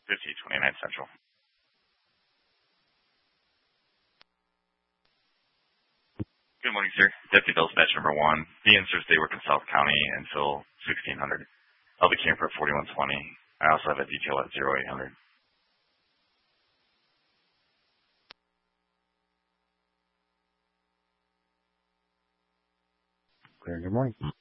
5029 Central. Good morning, sir. Deputy Bill's batch number 1. The in-service day work in South County until 1600. I'll be camper at 4120. I also have a detail at 0800. Clear. Good morning.